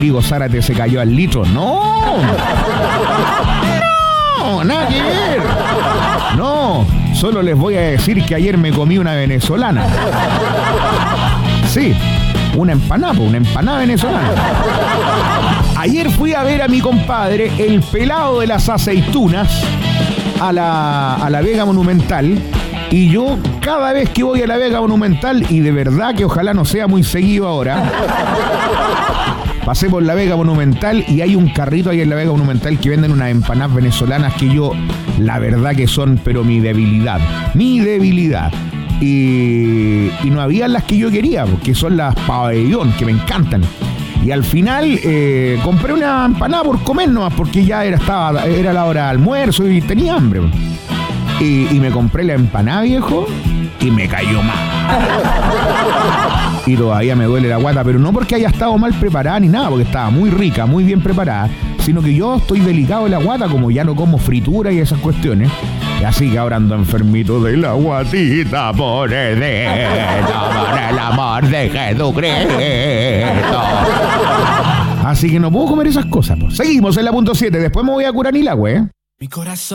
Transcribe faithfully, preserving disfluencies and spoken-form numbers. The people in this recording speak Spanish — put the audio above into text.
Digo, Zárate se cayó al litro. ¡No! ¡No! ¡Nada que ver! No, solo les voy a decir que ayer me comí una venezolana. Sí, una empanada, una empanada venezolana. Ayer fui a ver a mi compadre, el pelado de las aceitunas, a la, a la Vega Monumental. Y yo, cada vez que voy a la Vega Monumental, y de verdad que ojalá no sea muy seguido ahora, pasé por la Vega Monumental y hay un carrito ahí en la Vega Monumental que venden unas empanadas venezolanas que yo, la verdad que son, pero mi debilidad, mi debilidad. Y, y no había las que yo quería, porque son las pabellón, que me encantan. Y al final eh, compré una empanada por comer nomás, porque ya era, estaba, era la hora de almuerzo y tenía hambre. Y, y me compré la empanada, viejo, y me cayó mal. Y todavía me duele la guata, pero no porque haya estado mal preparada ni nada, porque estaba muy rica, muy bien preparada, sino que yo estoy delicado de la guata, como ya no como fritura y esas cuestiones. Así que ahora ando enfermito de la guatita por el dedo, por el amor de Jesucristo. Así que no puedo comer esas cosas, pues. Seguimos en la punto siete, después me voy a curar ni la güey. Mi corazón.